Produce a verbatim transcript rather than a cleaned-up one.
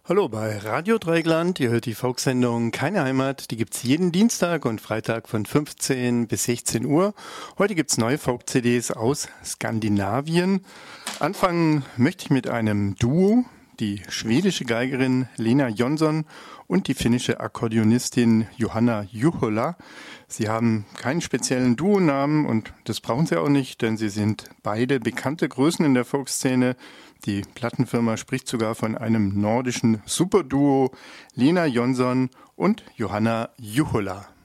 Hallo bei Radio Dreieckland. Ihr hört die Folksendung Keine Heimat. Die gibt's jeden Dienstag und Freitag von fünfzehn bis sechzehn Uhr. Heute gibt's neue Folk-C Ds aus Skandinavien. Anfangen möchte ich mit einem Duo. Die schwedische Geigerin Lena Jonsson und die finnische Akkordeonistin Johanna Juhola. Sie haben keinen speziellen Duonamen und das brauchen sie auch nicht, denn sie sind beide bekannte Größen in der Folkszene. Die Plattenfirma spricht sogar von einem nordischen Superduo, Lena Jonsson und Johanna Juhola.